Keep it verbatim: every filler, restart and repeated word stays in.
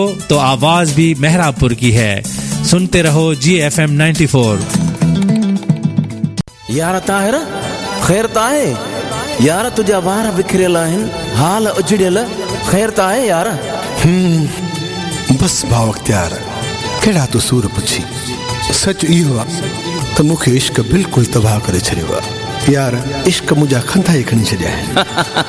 तो आवाज भी मेहरापुर की है। सुनते रहो जी एफ एम नाइन्टी फोर। यार ताहिर ख़ैर त आहे यार, तुझा वार विखरियल आहिनि, हाल उजड़ियल, ख़ैर त आहे यार? हम्म बस भाउ अख्तियार, कहिड़ा तूं सूर पुछी। सच इहो आहे त मूंखे इश्क बिल्कुलु तबाह करे छॾियो आहे यार। इश्क मुंहिंजा खंदा ई खणी छॾिया आहिनि।